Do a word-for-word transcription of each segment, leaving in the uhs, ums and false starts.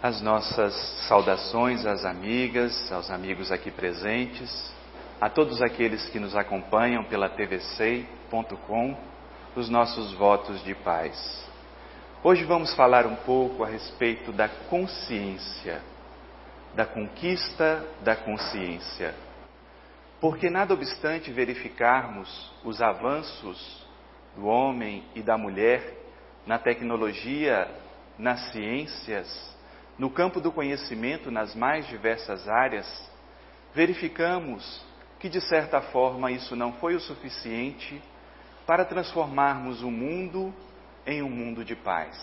As nossas saudações às amigas, aos amigos aqui presentes, a todos aqueles que nos acompanham pela T V C E I ponto com, os nossos votos de paz. Hoje vamos falar um pouco a respeito da consciência, da conquista da consciência. Porque nada obstante verificarmos os avanços do homem e da mulher na tecnologia, nas ciências, no campo do conhecimento, nas mais diversas áreas, verificamos que, de certa forma, isso não foi o suficiente para transformarmos o mundo em um mundo de paz.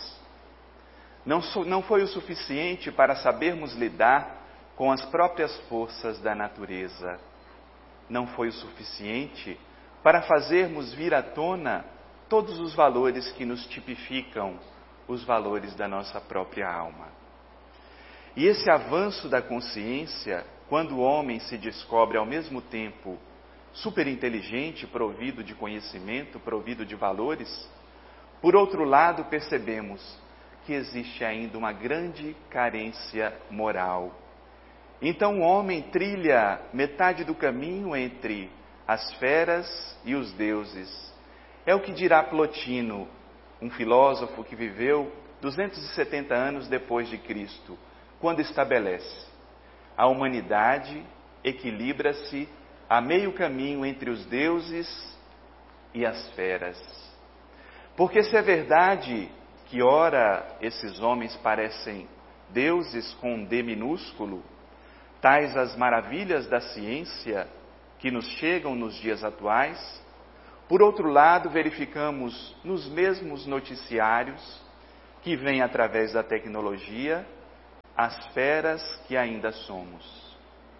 Não, não foi o suficiente para sabermos lidar com as próprias forças da natureza. Não foi o suficiente para fazermos vir à tona todos os valores que nos tipificam, os valores da nossa própria alma. E esse avanço da consciência, quando o homem se descobre ao mesmo tempo superinteligente, provido de conhecimento, provido de valores, por outro lado percebemos que existe ainda uma grande carência moral. Então o homem trilha metade do caminho entre as feras e os deuses. É o que dirá Plotino, um filósofo que viveu duzentos e setenta anos depois de Cristo, quando estabelece: a humanidade equilibra-se a meio caminho entre os deuses e as feras. Porque se é verdade que ora esses homens parecem deuses com um D minúsculo, tais as maravilhas da ciência que nos chegam nos dias atuais, por outro lado verificamos nos mesmos noticiários que vêm através da tecnologia as feras que ainda somos.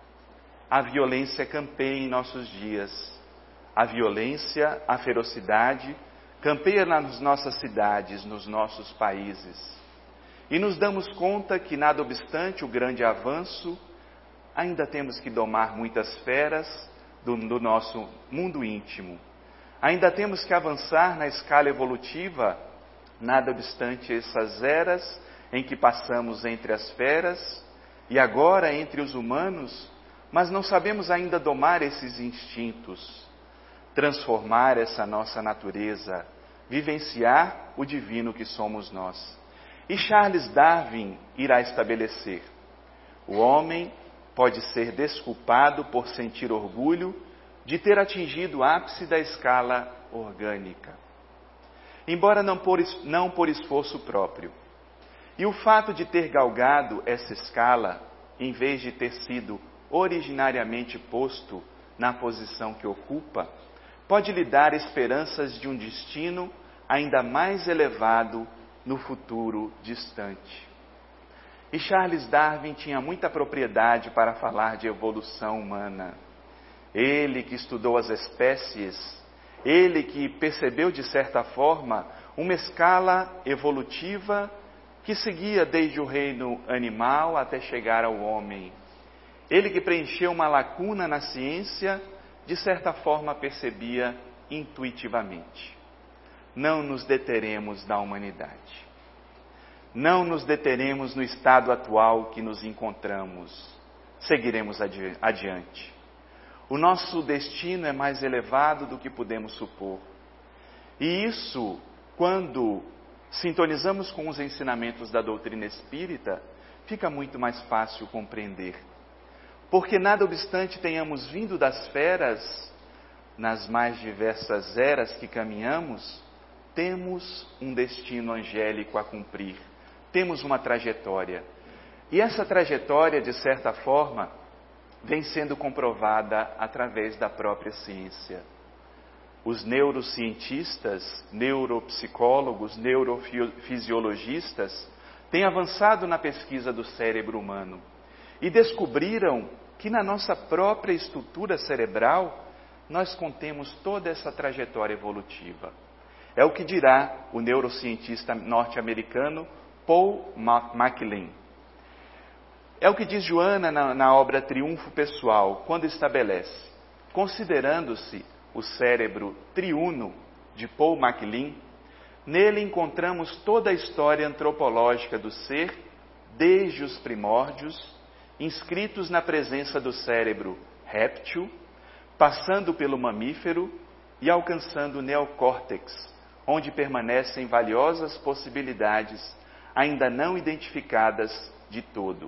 A violência campeia em nossos dias. A violência, a ferocidade campeia nas nossas cidades, nos nossos países. E nos damos conta que, nada obstante o grande avanço, ainda temos que domar muitas feras do, do nosso mundo íntimo. Ainda temos que avançar na escala evolutiva, nada obstante essas eras em que passamos entre as feras e agora entre os humanos, mas não sabemos ainda domar esses instintos, transformar essa nossa natureza, vivenciar o divino que somos nós. E Charles Darwin irá estabelecer: o homem pode ser desculpado por sentir orgulho de ter atingido o ápice da escala orgânica, embora não por, não por esforço próprio. E o fato de ter galgado essa escala, em vez de ter sido originariamente posto na posição que ocupa, pode lhe dar esperanças de um destino ainda mais elevado no futuro distante. E Charles Darwin tinha muita propriedade para falar de evolução humana. Ele que estudou as espécies, ele que percebeu de certa forma uma escala evolutiva que seguia desde o reino animal até chegar ao homem. Ele que preencheu uma lacuna na ciência, de certa forma percebia intuitivamente: não nos deteremos na humanidade. Não nos deteremos no estado atual que nos encontramos. Seguiremos adi- adiante. O nosso destino é mais elevado do que podemos supor. E isso, quando sintonizamos com os ensinamentos da doutrina espírita, fica muito mais fácil compreender. Porque nada obstante tenhamos vindo das feras, nas mais diversas eras que caminhamos, temos um destino angélico a cumprir, temos uma trajetória. E essa trajetória, de certa forma, vem sendo comprovada através da própria ciência. Os neurocientistas, neuropsicólogos, neurofisiologistas têm avançado na pesquisa do cérebro humano e descobriram que na nossa própria estrutura cerebral nós contemos toda essa trajetória evolutiva. É o que dirá o neurocientista norte-americano Paul MacLean. É o que diz Joana na, na obra Triunfo Pessoal, quando estabelece: considerando-se o cérebro triuno de Paul MacLean, nele encontramos toda a história antropológica do ser desde os primórdios, inscritos na presença do cérebro réptil, passando pelo mamífero e alcançando o neocórtex, onde permanecem valiosas possibilidades ainda não identificadas de todo.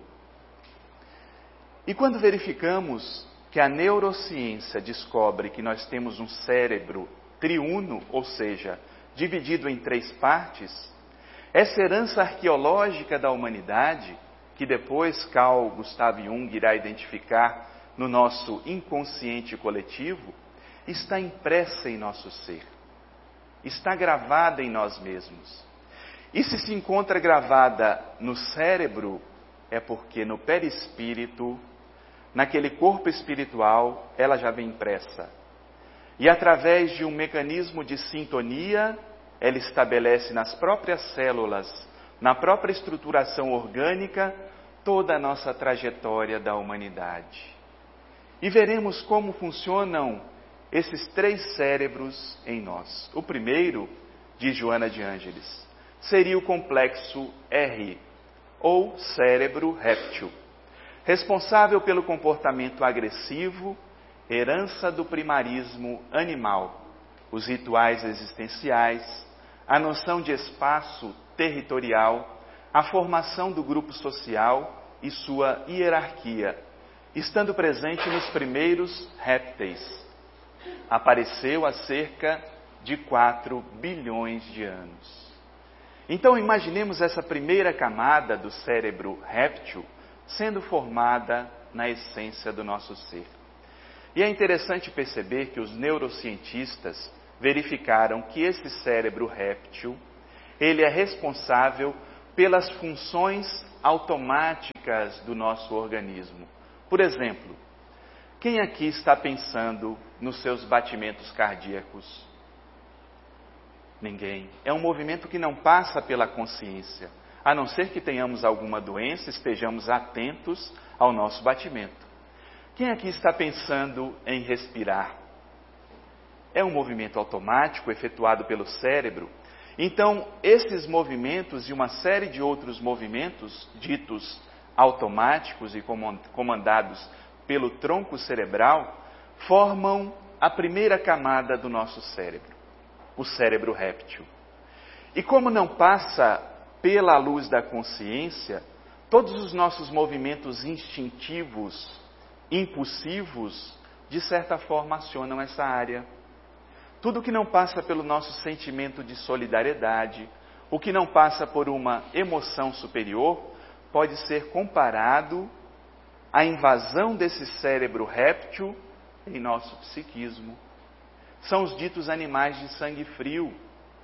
E quando verificamos que a neurociência descobre que nós temos um cérebro triuno, ou seja, dividido em três partes, essa herança arqueológica da humanidade, que depois Carl Gustav Jung irá identificar no nosso inconsciente coletivo, está impressa em nosso ser, está gravada em nós mesmos. E se se encontra gravada no cérebro, é porque no perispírito, naquele corpo espiritual, ela já vem impressa. E através de um mecanismo de sintonia, ela estabelece nas próprias células, na própria estruturação orgânica, toda a nossa trajetória da humanidade. E veremos como funcionam esses três cérebros em nós. O primeiro, diz Joana de Ângeles, seria o complexo R, ou cérebro réptil, responsável pelo comportamento agressivo, herança do primarismo animal, os rituais existenciais, a noção de espaço territorial, a formação do grupo social e sua hierarquia, estando presente nos primeiros répteis. Apareceu há cerca de quatro bilhões de anos. Então imaginemos essa primeira camada do cérebro réptil sendo formada na essência do nosso ser. E é interessante perceber que os neurocientistas verificaram que esse cérebro réptil, ele é responsável pelas funções automáticas do nosso organismo. Por exemplo, quem aqui está pensando nos seus batimentos cardíacos? Ninguém. É um movimento que não passa pela consciência, a não ser que tenhamos alguma doença, estejamos atentos ao nosso batimento. Quem aqui está pensando em respirar? É um movimento automático efetuado pelo cérebro. Então, esses movimentos e uma série de outros movimentos ditos automáticos e comandados pelo tronco cerebral formam a primeira camada do nosso cérebro, o cérebro réptil. E como não passa pela luz da consciência, todos os nossos movimentos instintivos, impulsivos, de certa forma acionam essa área. Tudo que não passa pelo nosso sentimento de solidariedade, o que não passa por uma emoção superior, pode ser comparado à invasão desse cérebro réptil em nosso psiquismo. São os ditos animais de sangue frio.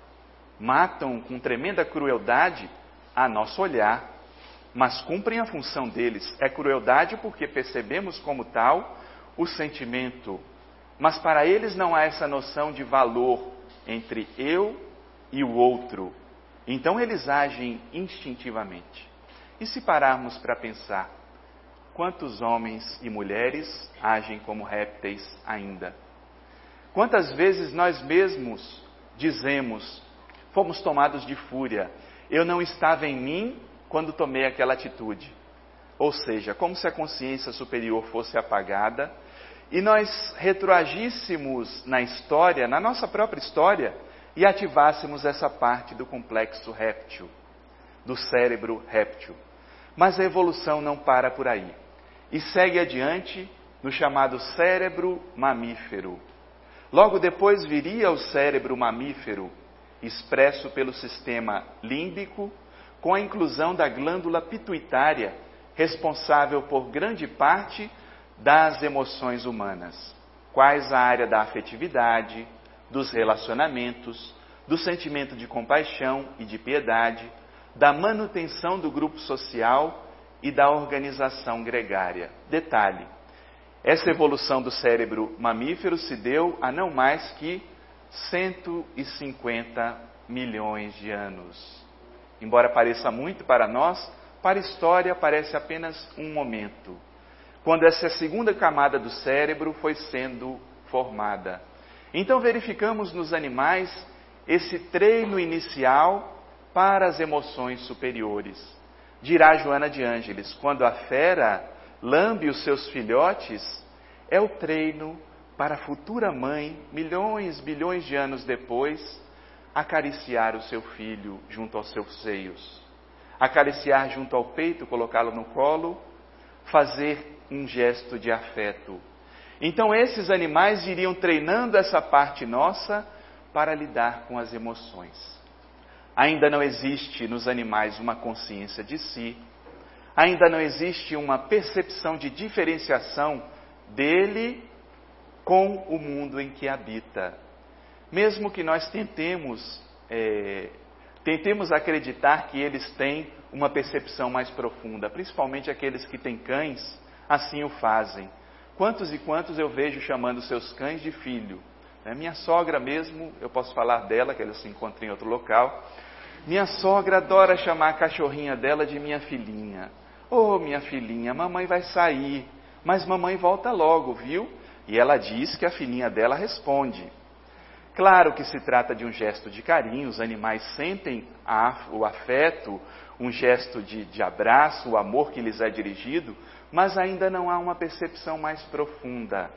Matam com tremenda crueldade a nosso olhar, mas cumprem a função deles. É crueldade porque percebemos como tal o sentimento, mas para eles não há essa noção de valor entre eu e o outro. Então eles agem instintivamente. E se pararmos para pensar, quantos homens e mulheres agem como répteis ainda? Quantas vezes nós mesmos dizemos, fomos tomados de fúria, eu não estava em mim quando tomei aquela atitude. Ou seja, como se a consciência superior fosse apagada e nós retroagíssemos na história, na nossa própria história, e ativássemos essa parte do complexo réptil, do cérebro réptil. Mas a evolução não para por aí e segue adiante no chamado cérebro mamífero. Logo depois viria o cérebro mamífero, expresso pelo sistema límbico, com a inclusão da glândula pituitária, responsável por grande parte das emoções humanas, quais a área da afetividade, dos relacionamentos, do sentimento de compaixão e de piedade, da manutenção do grupo social e da organização gregária. Detalhe, essa evolução do cérebro mamífero se deu há não mais que cento e cinquenta milhões de anos. Embora pareça muito para nós, para a história parece apenas um momento, quando essa segunda camada do cérebro foi sendo formada. Então verificamos nos animais esse treino inicial para as emoções superiores. Dirá Joana de Ângeles: quando a fera lambe os seus filhotes, é o treino para a futura mãe, milhões, bilhões de anos depois, acariciar o seu filho junto aos seus seios. Acariciar junto ao peito, colocá-lo no colo, fazer um gesto de afeto. Então esses animais iriam treinando essa parte nossa para lidar com as emoções. Ainda não existe nos animais uma consciência de si, ainda não existe uma percepção de diferenciação dele com o mundo em que habita. Mesmo que nós tentemos, é, tentemos acreditar que eles têm uma percepção mais profunda, principalmente aqueles que têm cães, assim o fazem. Quantos e quantos eu vejo chamando seus cães de filho? É, minha sogra mesmo, eu posso falar dela, que ela se encontra em outro local. Minha sogra adora chamar a cachorrinha dela de minha filhinha. Ô, oh, minha filhinha, mamãe vai sair, mas mamãe volta logo, viu? E ela diz que a filhinha dela responde. Claro que se trata de um gesto de carinho, os animais sentem a, o afeto, um gesto de, de abraço, o amor que lhes é dirigido, mas ainda não há uma percepção mais profunda.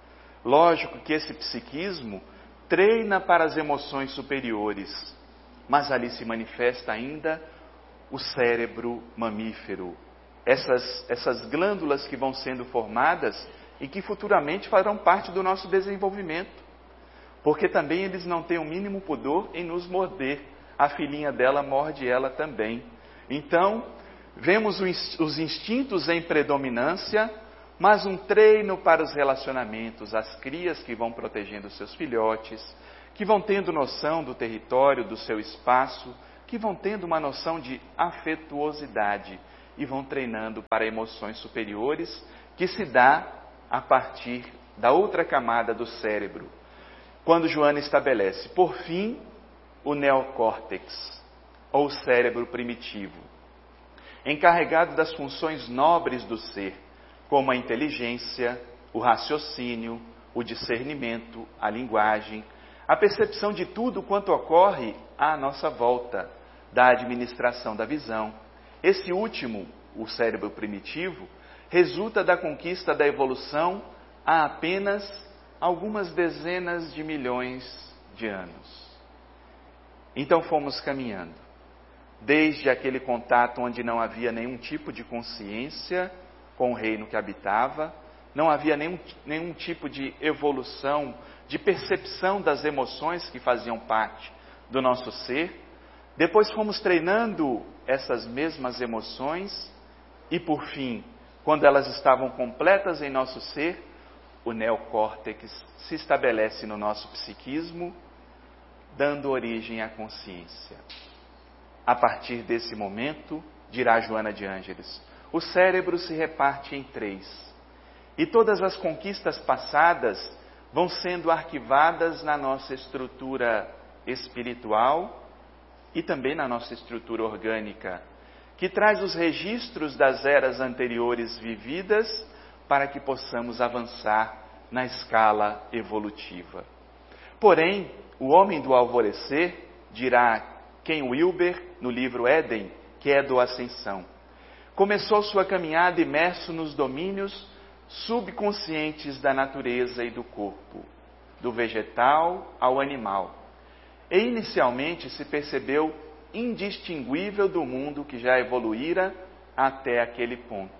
Lógico que esse psiquismo treina para as emoções superiores, mas ali se manifesta ainda o cérebro mamífero, essas, essas glândulas que vão sendo formadas e que futuramente farão parte do nosso desenvolvimento, porque também eles não têm o mínimo pudor em nos morder. A filhinha dela morde ela também. Então, vemos os instintos em predominância, mas um treino para os relacionamentos, as crias que vão protegendo seus filhotes, que vão tendo noção do território, do seu espaço, que vão tendo uma noção de afetuosidade e vão treinando para emoções superiores, que se dá a partir da outra camada do cérebro. Quando Joana estabelece, por fim, o neocórtex, ou cérebro primitivo, encarregado das funções nobres do ser, como a inteligência, o raciocínio, o discernimento, a linguagem, a percepção de tudo quanto ocorre à nossa volta, da administração da visão. Esse último, o cérebro primitivo, resulta da conquista da evolução há apenas algumas dezenas de milhões de anos. Então fomos caminhando, desde aquele contato onde não havia nenhum tipo de consciência com o reino que habitava, não havia nenhum, nenhum tipo de evolução, de percepção das emoções que faziam parte do nosso ser. Depois fomos treinando essas mesmas emoções e, por fim, quando elas estavam completas em nosso ser, o neocórtex se estabelece no nosso psiquismo, dando origem à consciência. A partir desse momento, dirá Joana de Ângeles, o cérebro se reparte em três, e todas as conquistas passadas vão sendo arquivadas na nossa estrutura espiritual e também na nossa estrutura orgânica, que traz os registros das eras anteriores vividas para que possamos avançar na escala evolutiva. Porém, o homem do alvorecer, dirá Ken Wilber no livro Éden, que é do Ascensão, começou sua caminhada imerso nos domínios subconscientes da natureza e do corpo, do vegetal ao animal, e inicialmente se percebeu indistinguível do mundo que já evoluíra até aquele ponto.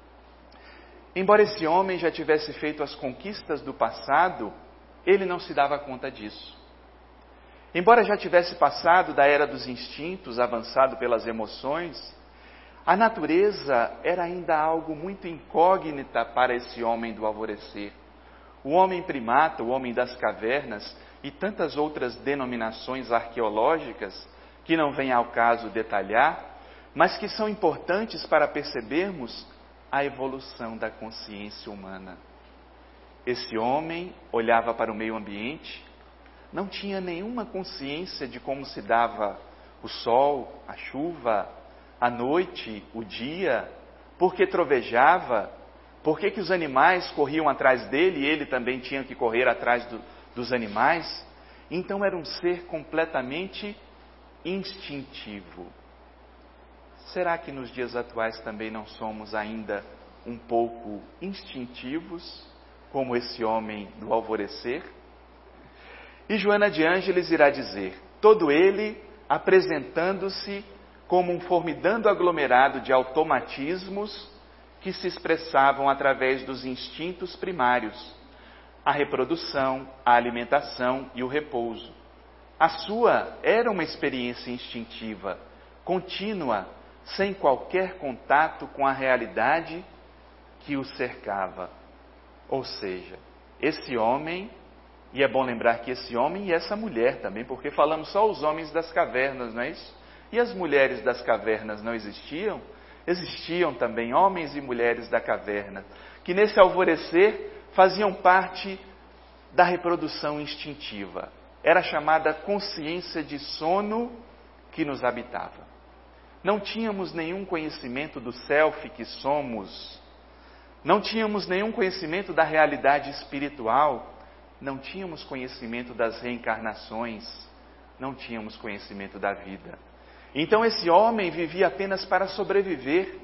Embora esse homem já tivesse feito as conquistas do passado, ele não se dava conta disso. Embora já tivesse passado da era dos instintos, avançado pelas emoções, a natureza era ainda algo muito incógnita para esse homem do alvorecer. O homem primata, o homem das cavernas e tantas outras denominações arqueológicas que não vem ao caso detalhar, mas que são importantes para percebermos a evolução da consciência humana. Esse homem olhava para o meio ambiente, não tinha nenhuma consciência de como se dava o sol, a chuva, a noite, o dia, por que trovejava, por que que os animais corriam atrás dele e ele também tinha que correr atrás do, dos animais. Então era um ser completamente instintivo. Será que nos dias atuais também não somos ainda um pouco instintivos, como esse homem do alvorecer? E Joana de Ângeles irá dizer: todo ele apresentando-se como um formidando aglomerado de automatismos que se expressavam através dos instintos primários, a reprodução, a alimentação e o repouso. A sua era uma experiência instintiva, contínua, sem qualquer contato com a realidade que o cercava. Ou seja, esse homem, e é bom lembrar que esse homem e essa mulher também, porque falamos só os homens das cavernas, não é isso? E as mulheres das cavernas não existiam? Existiam também homens e mulheres da caverna, que nesse alvorecer faziam parte da reprodução instintiva. Era chamada consciência de sono que nos habitava. Não tínhamos nenhum conhecimento do self que somos, não tínhamos nenhum conhecimento da realidade espiritual, não tínhamos conhecimento das reencarnações, não tínhamos conhecimento da vida. Então esse homem vivia apenas para sobreviver.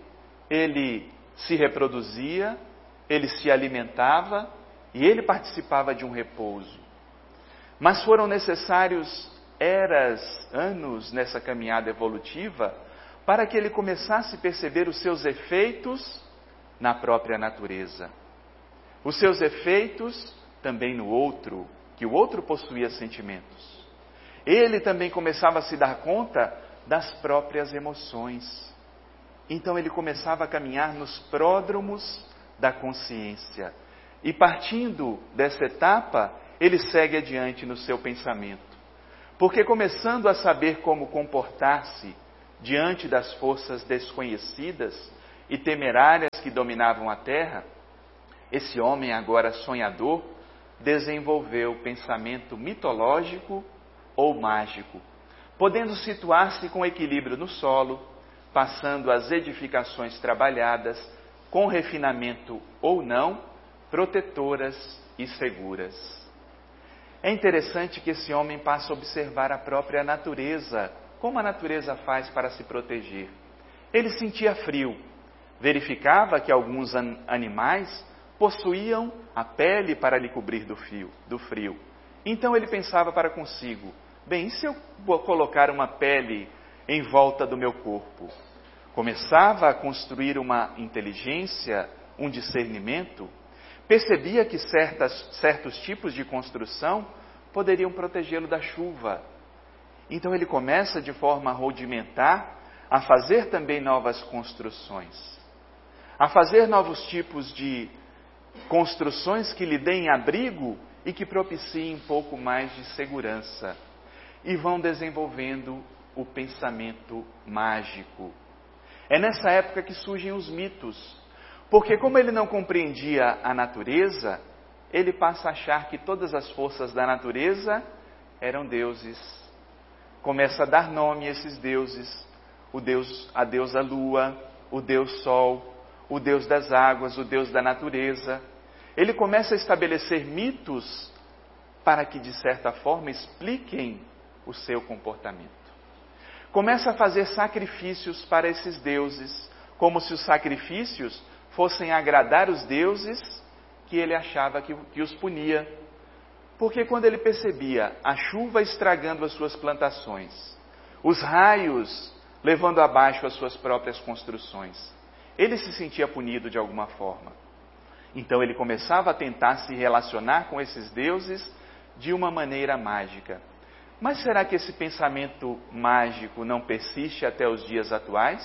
Ele se reproduzia, ele se alimentava e ele participava de um repouso. Mas foram necessários eras, anos nessa caminhada evolutiva para que ele começasse a perceber os seus efeitos na própria natureza. Os seus efeitos também no outro, que o outro possuía sentimentos. Ele também começava a se dar conta das próprias emoções. Então ele começava a caminhar nos pródromos da consciência. E partindo dessa etapa, ele segue adiante no seu pensamento. Porque começando a saber como comportar-se diante das forças desconhecidas e temerárias que dominavam a terra, esse homem agora sonhador desenvolveu pensamento mitológico ou mágico, podendo situar-se com equilíbrio no solo, passando as edificações trabalhadas, com refinamento ou não, protetoras e seguras. É interessante que esse homem passa a observar a própria natureza, como a natureza faz para se proteger. Ele sentia frio, verificava que alguns an- animais possuíam a pele para lhe cobrir do frio, do frio. Então ele pensava para consigo: bem, e se eu colocar uma pele em volta do meu corpo? Começava a construir uma inteligência, um discernimento, percebia que certas, certos tipos de construção poderiam protegê-lo da chuva. Então ele começa de forma rudimentar a fazer também novas construções, a fazer novos tipos de construções que lhe deem abrigo e que propiciem um pouco mais de segurança. E vão desenvolvendo o pensamento mágico. É nessa época que surgem os mitos, porque como ele não compreendia a natureza, ele passa a achar que todas as forças da natureza eram deuses. Começa a dar nome a esses deuses, o deus, a deusa lua, o deus sol, o deus das águas, o deus da natureza. Ele começa a estabelecer mitos para que, de certa forma, expliquem o seu comportamento. Começa a fazer sacrifícios para esses deuses, como se os sacrifícios fossem agradar os deuses que ele achava que, que os punia. Porque quando ele percebia a chuva estragando as suas plantações, os raios levando abaixo as suas próprias construções, ele se sentia punido de alguma forma. Então ele começava a tentar se relacionar com esses deuses de uma maneira mágica. Mas será que esse pensamento mágico não persiste até os dias atuais?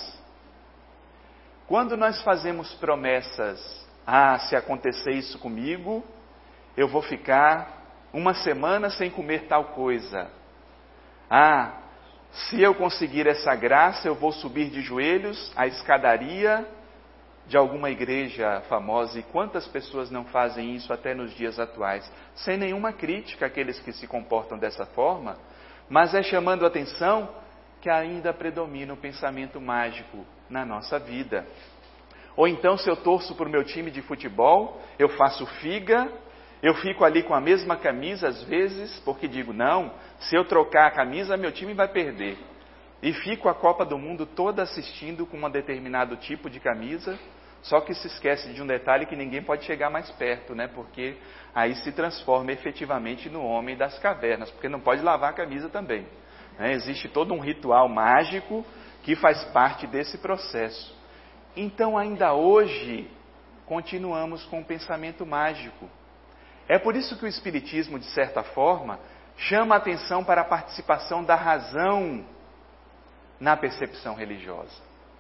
Quando nós fazemos promessas: ah, se acontecer isso comigo, eu vou ficar uma semana sem comer tal coisa. Ah, se eu conseguir essa graça, eu vou subir de joelhos a escadaria de alguma igreja famosa. E quantas pessoas não fazem isso até nos dias atuais? Sem nenhuma crítica àqueles que se comportam dessa forma, mas é chamando a atenção que ainda predomina o pensamento mágico na nossa vida. Ou então, se eu torço para o meu time de futebol, eu faço figa, eu fico ali com a mesma camisa às vezes, porque digo: não, se eu trocar a camisa, meu time vai perder. e fico a Copa do Mundo toda assistindo com um determinado tipo de camisa, só que se esquece de um detalhe que ninguém pode chegar mais perto, né? Porque aí se transforma efetivamente no homem das cavernas, porque não pode lavar a camisa também. Né? Existe todo um ritual mágico que faz parte desse processo. Então, ainda hoje, continuamos com o pensamento mágico. É por isso que o Espiritismo, de certa forma, chama a atenção para a participação da razão na percepção religiosa.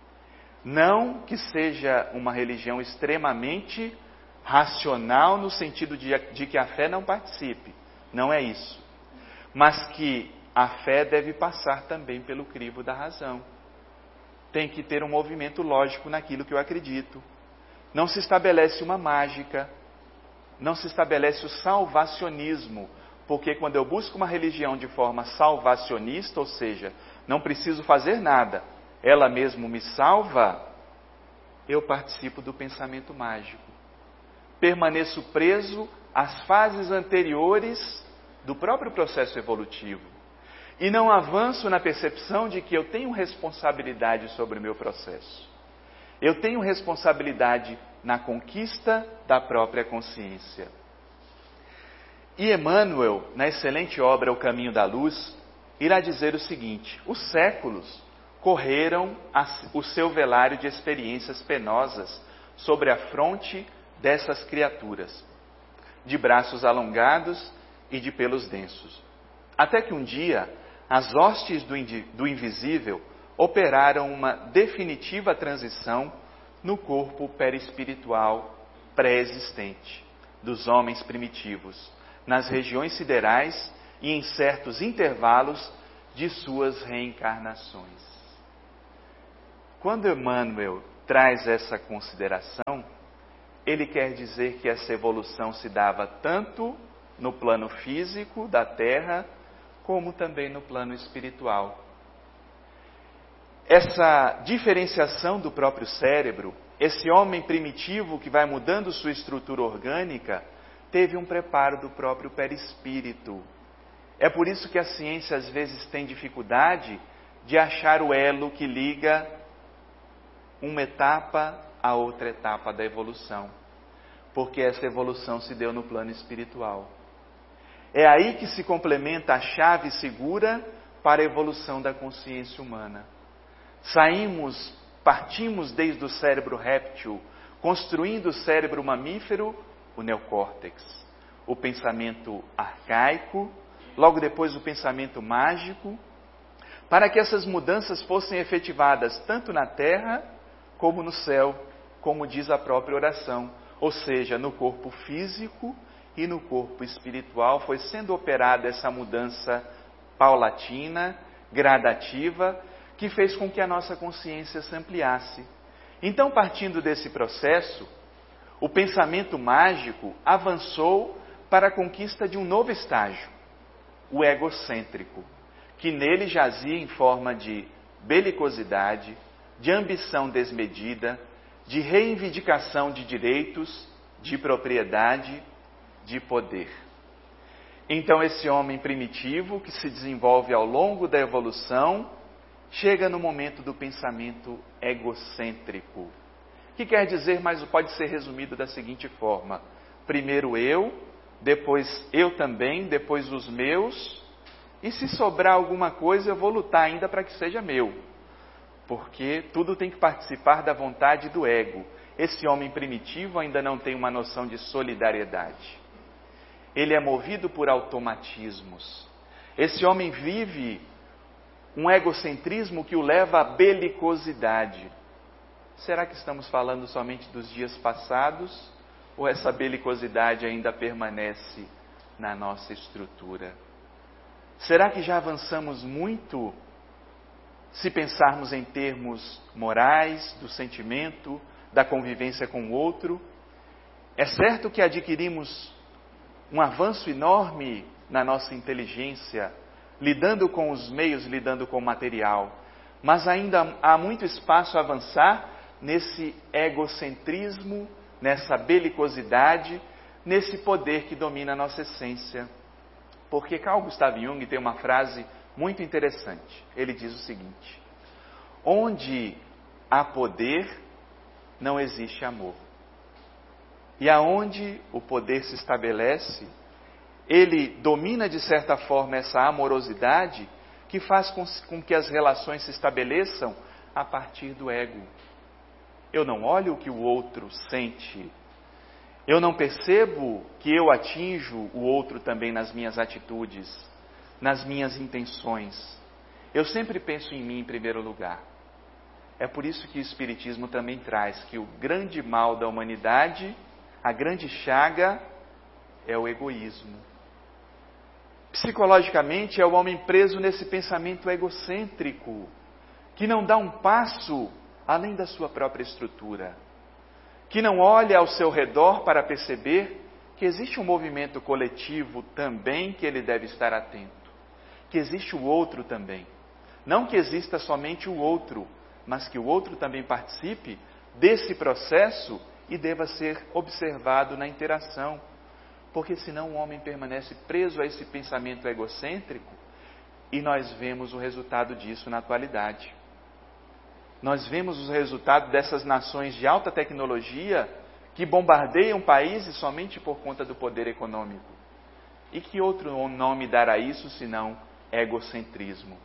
Não que seja uma religião extremamente racional no sentido de, de que a fé não participe. Não é isso. Mas que a fé deve passar também pelo crivo da razão. Tem que ter um movimento lógico naquilo que eu acredito. Não se estabelece uma mágica. Não se estabelece o salvacionismo. Porque quando eu busco uma religião de forma salvacionista, ou seja, não preciso fazer nada, ela mesmo me salva, eu participo do pensamento mágico. Permaneço preso às fases anteriores do próprio processo evolutivo. E não avanço na percepção de que eu tenho responsabilidade sobre o meu processo. Eu tenho responsabilidade na conquista da própria consciência. E Emmanuel, na excelente obra O Caminho da Luz, irá dizer o seguinte: os séculos correram o seu velário de experiências penosas sobre a fronte dessas criaturas, de braços alongados e de pelos densos. Até que um dia, as hostes do, do invisível operaram uma definitiva transição no corpo perispiritual pré-existente dos homens primitivos, nas regiões siderais e em certos intervalos de suas reencarnações. Quando Emmanuel traz essa consideração, ele quer dizer que essa evolução se dava tanto no plano físico da Terra, como também no plano espiritual. Essa diferenciação do próprio cérebro, esse homem primitivo que vai mudando sua estrutura orgânica, teve um preparo do próprio perispírito. É por isso que a ciência às vezes tem dificuldade de achar o elo que liga uma etapa a outra etapa da evolução, porque essa evolução se deu no plano espiritual. É aí que se complementa a chave segura para a evolução da consciência humana. Saímos, partimos desde o cérebro réptil, construindo o cérebro mamífero, o neocórtex, o pensamento arcaico, logo depois o pensamento mágico, para que essas mudanças fossem efetivadas tanto na terra como no céu, como diz a própria oração, ou seja, no corpo físico e no corpo espiritual foi sendo operada essa mudança paulatina, gradativa, que fez com que a nossa consciência se ampliasse. Então, partindo desse processo, o pensamento mágico avançou para a conquista de um novo estágio, o egocêntrico, que nele jazia em forma de belicosidade, de ambição desmedida, de reivindicação de direitos, de propriedade, de poder. Então esse homem primitivo, que se desenvolve ao longo da evolução, chega no momento do pensamento egocêntrico, que quer dizer, mas pode ser resumido da seguinte forma: primeiro eu, depois eu também, depois os meus, e se sobrar alguma coisa eu vou lutar ainda para que seja meu, porque tudo tem que participar da vontade do ego. Esse homem primitivo ainda não tem uma noção de solidariedade. Ele é movido por automatismos. Esse homem vive um egocentrismo que o leva à belicosidade. Será que estamos falando somente dos dias passados? Ou essa belicosidade ainda permanece na nossa estrutura? Será que já avançamos muito se pensarmos em termos morais, do sentimento, da convivência com o outro? É certo que adquirimos um avanço enorme na nossa inteligência, lidando com os meios, lidando com o material, mas ainda há muito espaço a avançar nesse egocentrismo, nessa belicosidade, nesse poder que domina a nossa essência. Porque Carl Gustav Jung tem uma frase muito interessante. Ele diz o seguinte: onde há poder, não existe amor. E aonde o poder se estabelece, ele domina de certa forma essa amorosidade que faz com, com que as relações se estabeleçam a partir do ego. Eu não olho o que o outro sente. Eu não percebo que eu atinjo o outro também nas minhas atitudes, nas minhas intenções. Eu sempre penso em mim em primeiro lugar. É por isso que o Espiritismo também traz que o grande mal da humanidade, a grande chaga, é o egoísmo. Psicologicamente, é o homem preso nesse pensamento egocêntrico, que não dá um passo além da sua própria estrutura, que não olha ao seu redor para perceber que existe um movimento coletivo também que ele deve estar atento, que existe o outro também. Não que exista somente o outro, mas que o outro também participe desse processo e deva ser observado na interação. Porque senão o homem permanece preso a esse pensamento egocêntrico e nós vemos o resultado disso na atualidade. Nós vemos o resultado dessas nações de alta tecnologia que bombardeiam países somente por conta do poder econômico. E que outro nome dar a isso senão egocentrismo?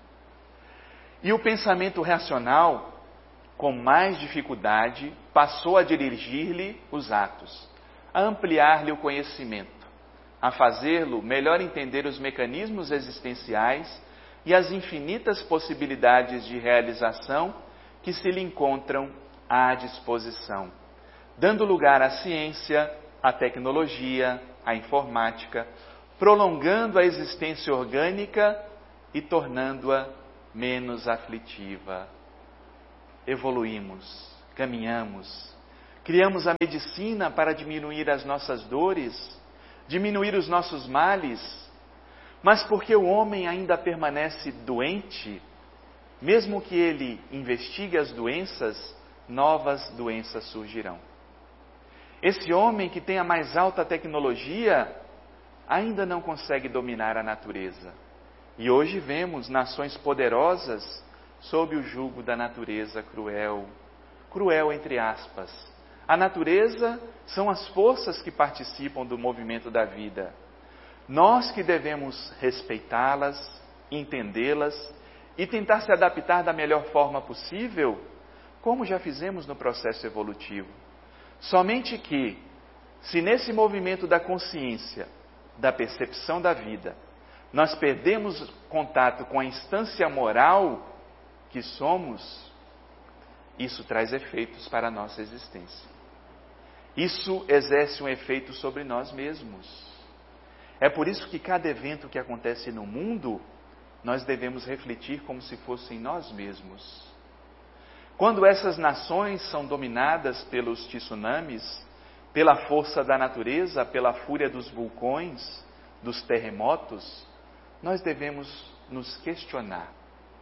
E o pensamento racional, com mais dificuldade, passou a dirigir-lhe os atos, a ampliar-lhe o conhecimento, a fazê-lo melhor entender os mecanismos existenciais e as infinitas possibilidades de realização que se lhe encontram à disposição, dando lugar à ciência, à tecnologia, à informática, prolongando a existência orgânica e tornando-a menos aflitiva. Evoluímos, caminhamos, criamos a medicina para diminuir as nossas dores, diminuir os nossos males, mas porque o homem ainda permanece doente, mesmo que ele investigue as doenças, novas doenças surgirão. Esse homem que tem a mais alta tecnologia ainda não consegue dominar a natureza. E hoje vemos nações poderosas sob o jugo da natureza cruel. Cruel entre aspas. A natureza são as forças que participam do movimento da vida. Nós que devemos respeitá-las, entendê-las e tentar se adaptar da melhor forma possível, como já fizemos no processo evolutivo. Somente que, se nesse movimento da consciência, da percepção da vida, nós perdemos contato com a instância moral que somos, isso traz efeitos para a nossa existência. Isso exerce um efeito sobre nós mesmos. É por isso que cada evento que acontece no mundo, nós devemos refletir como se fossem nós mesmos. Quando essas nações são dominadas pelos tsunamis, pela força da natureza, pela fúria dos vulcões, dos terremotos, nós devemos nos questionar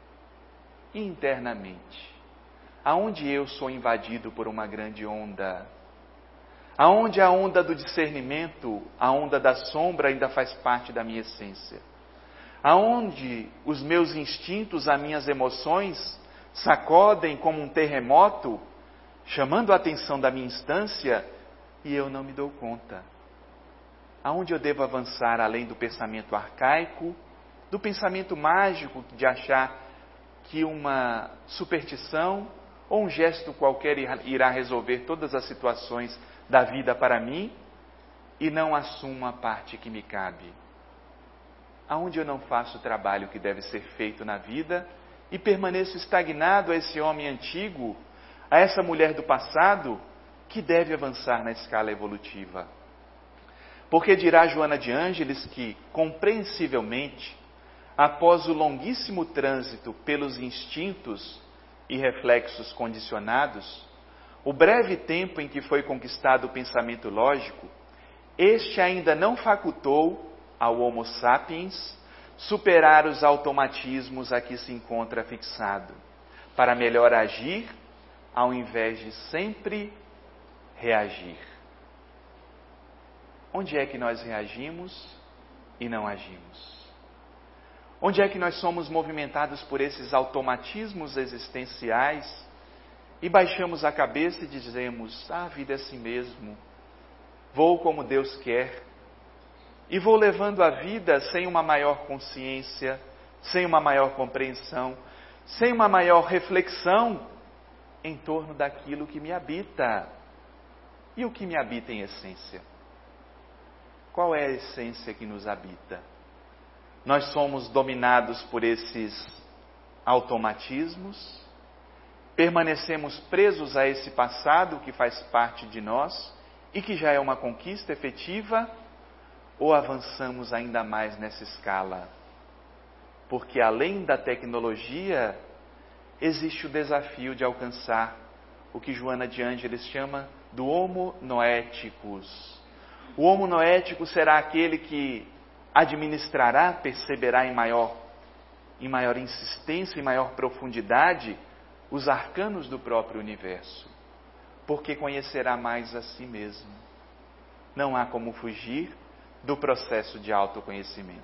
internamente. Aonde eu sou invadido por uma grande onda? Aonde a onda do discernimento, a onda da sombra ainda faz parte da minha essência? Aonde os meus instintos, as minhas emoções sacodem como um terremoto, chamando a atenção da minha instância e eu não me dou conta? Aonde eu devo avançar além do pensamento arcaico, do pensamento mágico de achar que uma superstição ou um gesto qualquer irá resolver todas as situações da vida para mim e não assumo a parte que me cabe? Aonde eu não faço o trabalho que deve ser feito na vida e permaneço estagnado a esse homem antigo, a essa mulher do passado que deve avançar na escala evolutiva? Porque dirá Joana de Ângeles que, compreensivelmente, após o longuíssimo trânsito pelos instintos e reflexos condicionados, o breve tempo em que foi conquistado o pensamento lógico, este ainda não facultou ao Homo sapiens superar os automatismos a que se encontra fixado, para melhor agir, ao invés de sempre reagir. Onde é que nós reagimos e não agimos? Onde é que nós somos movimentados por esses automatismos existenciais e baixamos a cabeça e dizemos: ah, a vida é assim mesmo, vou como Deus quer, e vou levando a vida sem uma maior consciência, sem uma maior compreensão, sem uma maior reflexão em torno daquilo que me habita. E o que me habita em essência? Qual é a essência que nos habita? Nós somos dominados por esses automatismos, permanecemos presos a esse passado que faz parte de nós e que já é uma conquista efetiva, ou avançamos ainda mais nessa escala? Porque além da tecnologia, existe o desafio de alcançar o que Joana de Ângeles chama do Homo Noeticus. O Homo Noeticus será aquele que administrará, perceberá em maior, em maior insistência, em maior profundidade, os arcanos do próprio universo, porque conhecerá mais a si mesmo. Não há como fugir do processo de autoconhecimento.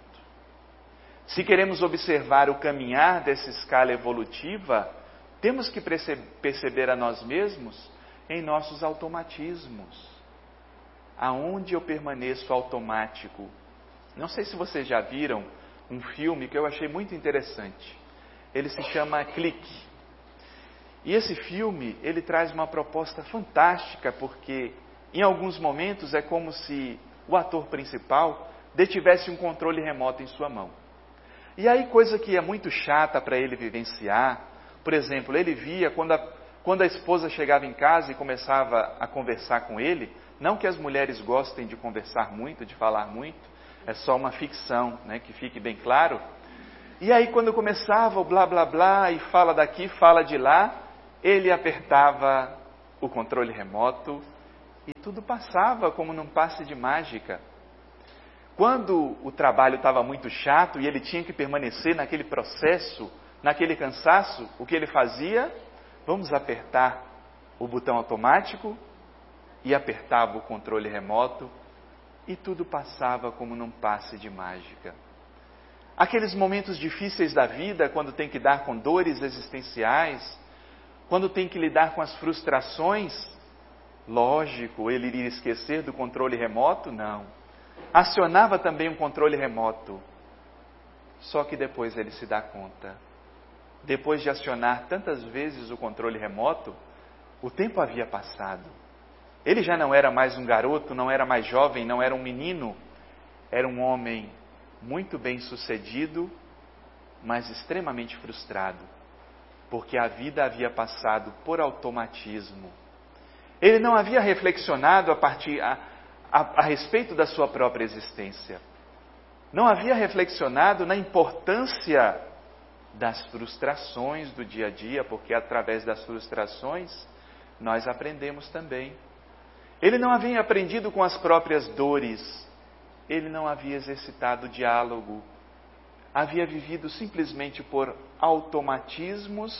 Se queremos observar o caminhar dessa escala evolutiva, temos que perceber a nós mesmos em nossos automatismos. Aonde eu permaneço automático? Não sei se vocês já viram um filme que eu achei muito interessante. Ele se chama Clique. E esse filme, ele traz uma proposta fantástica, porque em alguns momentos é como se o ator principal detivesse um controle remoto em sua mão. E aí, coisa que é muito chata para ele vivenciar, por exemplo, ele via quando a, quando a esposa chegava em casa e começava a conversar com ele, não que as mulheres gostem de conversar muito, de falar muito, é só uma ficção, né, que fique bem claro. E aí, quando começava o blá blá blá, e fala daqui, fala de lá, ele apertava o controle remoto e tudo passava como num passe de mágica. Quando o trabalho estava muito chato e ele tinha que permanecer naquele processo, naquele cansaço, o que ele fazia? Vamos apertar o botão automático, e apertava o controle remoto e tudo passava como num passe de mágica. Aqueles momentos difíceis da vida, quando tem que lidar com dores existenciais, quando tem que lidar com as frustrações, lógico, ele iria esquecer do controle remoto? Não. Acionava também um controle remoto. Só que depois ele se dá conta. Depois de acionar tantas vezes o controle remoto, o tempo havia passado. Ele já não era mais um garoto, não era mais jovem, não era um menino. Era um homem muito bem sucedido, mas extremamente frustrado, porque a vida havia passado por automatismo. Ele não havia reflexionado a, partir, a, a, a respeito da sua própria existência. Não havia reflexionado na importância das frustrações do dia a dia, porque através das frustrações nós aprendemos também. Ele não havia aprendido com as próprias dores, ele não havia exercitado o diálogo, havia vivido simplesmente por automatismos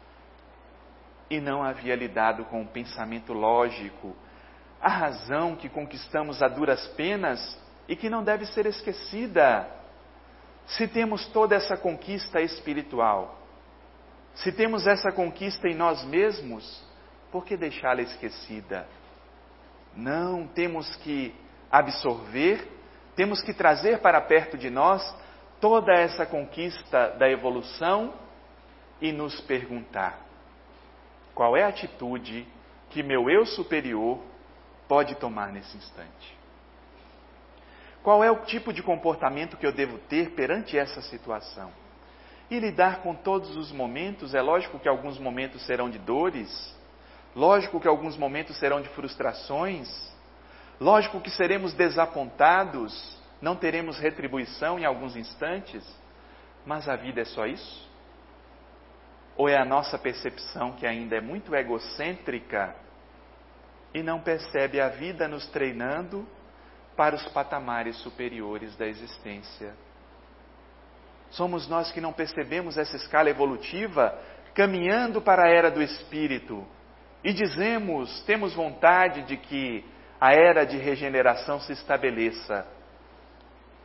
e não havia lidado com o pensamento lógico, a razão que conquistamos a duras penas e que não deve ser esquecida. Se temos toda essa conquista espiritual, se temos essa conquista em nós mesmos, por que deixá-la esquecida? Não, temos que absorver, temos que trazer para perto de nós toda essa conquista da evolução e nos perguntar: qual é a atitude que meu eu superior pode tomar nesse instante? Qual é o tipo de comportamento que eu devo ter perante essa situação? E lidar com todos os momentos, é lógico que alguns momentos serão de dores, lógico que alguns momentos serão de frustrações, lógico que seremos desapontados, não teremos retribuição em alguns instantes, mas a vida é só isso? Ou é a nossa percepção que ainda é muito egocêntrica e não percebe a vida nos treinando para os patamares superiores da existência? Somos nós que não percebemos essa escala evolutiva caminhando para a era do Espírito e dizemos, temos vontade de que a era de regeneração se estabeleça.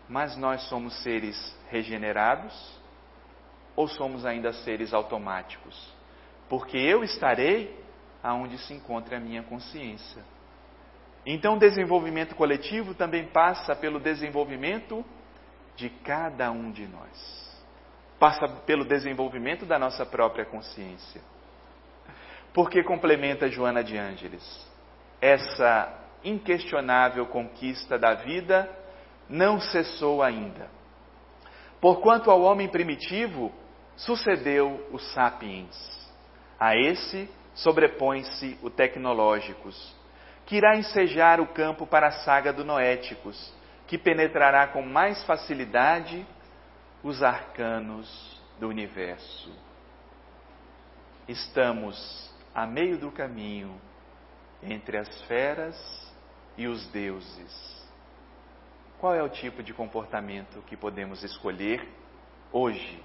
Mas nós somos seres regenerados ou somos ainda seres automáticos? Porque eu estarei aonde se encontra a minha consciência. Então o desenvolvimento coletivo também passa pelo desenvolvimento de cada um de nós. Passa pelo desenvolvimento da nossa própria consciência. Porque complementa Joana de Ângeles, essa inquestionável conquista da vida não cessou ainda. Porquanto ao homem primitivo sucedeu o sapiens. A esse sobrepõe-se o tecnológicos, que irá ensejar o campo para a saga do noéticos, que penetrará com mais facilidade os arcanos do universo. Estamos a meio do caminho entre as feras e os deuses. Qual é o tipo de comportamento que podemos escolher hoje?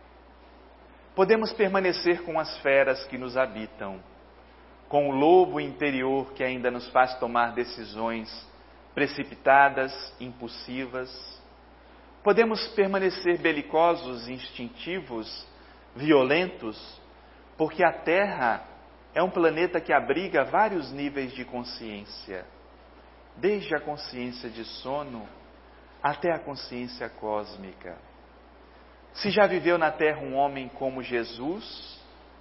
Podemos permanecer com as feras que nos habitam, com o lobo interior que ainda nos faz tomar decisões precipitadas, impulsivas. Podemos permanecer belicosos, instintivos, violentos, porque a Terra é um planeta que abriga vários níveis de consciência, desde a consciência de sono até a consciência cósmica. Se já viveu na Terra um homem como Jesus,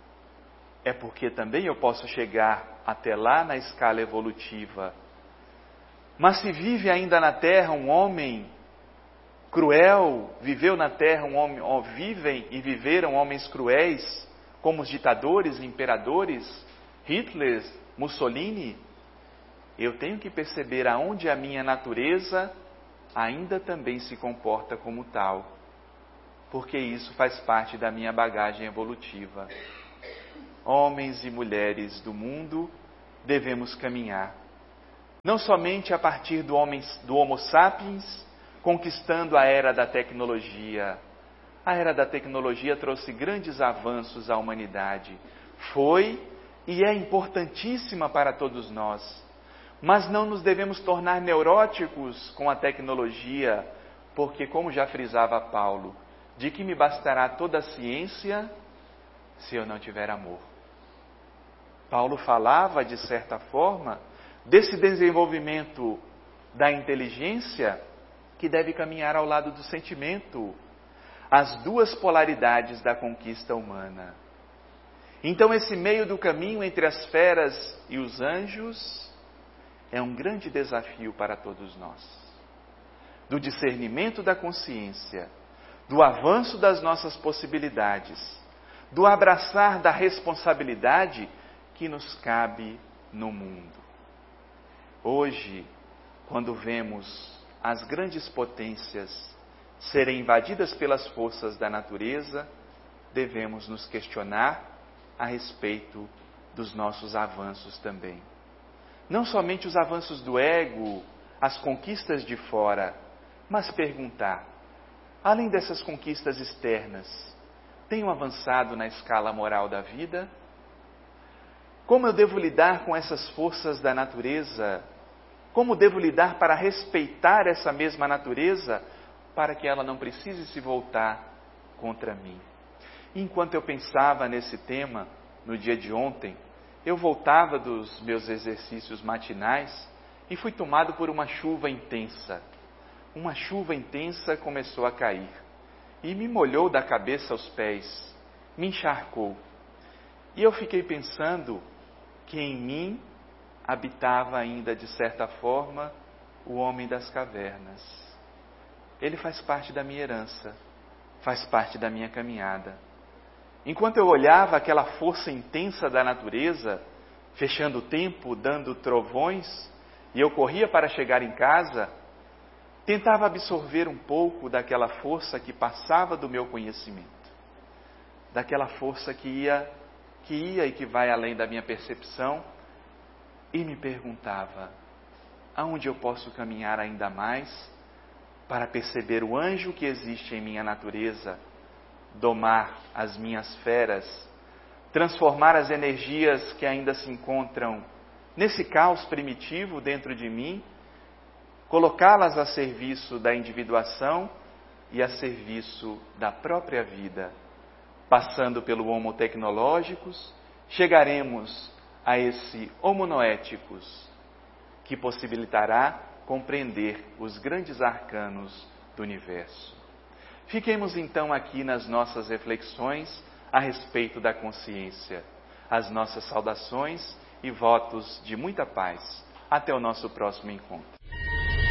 é porque também eu posso chegar até lá na escala evolutiva. Mas se vive ainda na Terra um homem cruel, viveu na Terra um homem, ou vivem e viveram homens cruéis, como os ditadores, imperadores, Hitler, Mussolini, eu tenho que perceber aonde a minha natureza ainda também se comporta como tal, porque isso faz parte da minha bagagem evolutiva. Homens e mulheres do mundo, devemos caminhar, não somente a partir do, homem, do Homo sapiens, conquistando a era da tecnologia. A era da tecnologia trouxe grandes avanços à humanidade. Foi e é importantíssima para todos nós. Mas não nos devemos tornar neuróticos com a tecnologia, porque, como já frisava Paulo, de que me bastará toda a ciência se eu não tiver amor? Paulo falava, de certa forma, desse desenvolvimento da inteligência que deve caminhar ao lado do sentimento, as duas polaridades da conquista humana. Então, esse meio do caminho entre as feras e os anjos é um grande desafio para todos nós. Do discernimento da consciência, do avanço das nossas possibilidades, do abraçar da responsabilidade que nos cabe no mundo. Hoje, quando vemos as grandes potências serem invadidas pelas forças da natureza, devemos nos questionar a respeito dos nossos avanços também. Não somente os avanços do ego, as conquistas de fora, mas perguntar, além dessas conquistas externas, tenho avançado na escala moral da vida? Como eu devo lidar com essas forças da natureza? Como devo lidar para respeitar essa mesma natureza, para que ela não precise se voltar contra mim? Enquanto eu pensava nesse tema, no dia de ontem, eu voltava dos meus exercícios matinais e fui tomado por uma chuva intensa. Uma chuva intensa começou a cair e me molhou da cabeça aos pés, me encharcou. E eu fiquei pensando que em mim habitava ainda, de certa forma, o homem das cavernas. Ele faz parte da minha herança, faz parte da minha caminhada. Enquanto eu olhava aquela força intensa da natureza, fechando o tempo, dando trovões, e eu corria para chegar em casa, tentava absorver um pouco daquela força que passava do meu conhecimento, daquela força que ia, que ia e que vai além da minha percepção, e me perguntava, aonde eu posso caminhar ainda mais para perceber o anjo que existe em minha natureza, domar as minhas feras, transformar as energias que ainda se encontram nesse caos primitivo dentro de mim, colocá-las a serviço da individuação e a serviço da própria vida. Passando pelo Homo Tecnológicos, chegaremos a esse Homo Noéticos, que possibilitará compreender os grandes arcanos do universo. Fiquemos então aqui nas nossas reflexões a respeito da consciência. As nossas saudações e votos de muita paz. Até o nosso próximo encontro.